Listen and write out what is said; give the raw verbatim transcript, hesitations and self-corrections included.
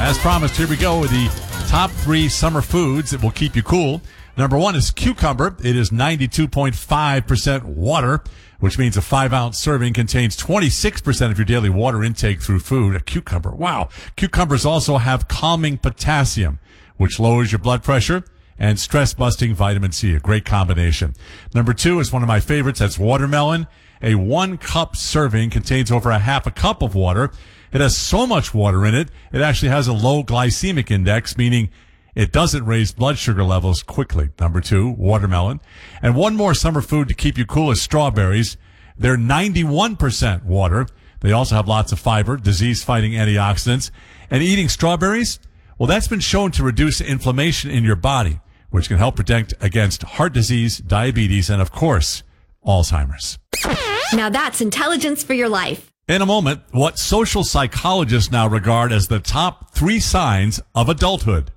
As promised, here we go with the top three summer foods that will keep you cool. Number one is cucumber. It is ninety-two point five percent water, which means a five-ounce serving contains twenty-six percent of your daily water intake through food. A cucumber. Wow. Cucumbers also have calming potassium, which lowers your blood pressure, and stress-busting vitamin C. A great combination. Number two is one of my favorites. That's watermelon. A one-cup serving contains over a half a cup of water. It has so much water in it, it actually has a low glycemic index, meaning it doesn't raise blood sugar levels quickly. Number two, watermelon. And one more summer food to keep you cool is strawberries. They're ninety-one percent water. They also have lots of fiber, disease-fighting antioxidants. And eating strawberries, well, that's been shown to reduce inflammation in your body, which can help protect against heart disease, diabetes, and, of course, Alzheimer's. Now that's intelligence for your life. In a moment, what social psychologists now regard as the top three signs of adulthood.